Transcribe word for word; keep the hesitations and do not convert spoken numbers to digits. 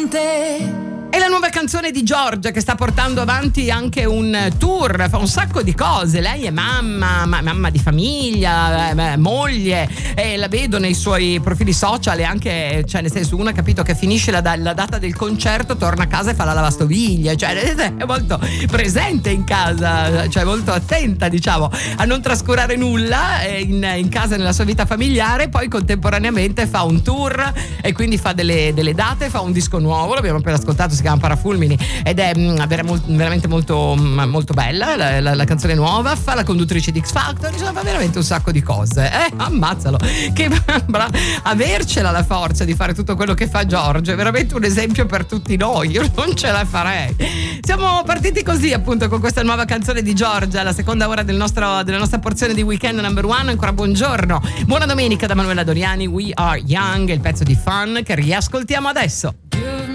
te. È la nuova canzone di Giorgia che sta portando avanti anche un tour, fa un sacco di cose. Lei è mamma, ma, mamma di famiglia, eh, moglie, e la vedo nei suoi profili social, e anche, cioè nel senso, una ha capito che finisce la, la data del concerto, torna a casa e fa la lavastoviglie, cioè è molto presente in casa, cioè molto attenta, diciamo, a non trascurare nulla in, in casa e nella sua vita familiare. Poi contemporaneamente fa un tour e quindi fa delle, delle date, fa un disco nuovo, l'abbiamo appena ascoltato, si chiama Parafulmini, ed è mh, veramente molto, mh, molto bella la, la, la canzone nuova. Fa la conduttrice di X Factor, insomma fa veramente un sacco di cose, eh? Ammazzalo, che bra- avercela la forza di fare tutto quello che fa Giorgio è veramente un esempio per tutti noi. Io non ce la farei. Siamo partiti così, appunto, con questa nuova canzone di Giorgia, la seconda ora del nostro, della nostra porzione di Weekend Number One. Ancora buongiorno, buona domenica da Manuela Doriani. We Are Young è il pezzo di Fun che riascoltiamo adesso.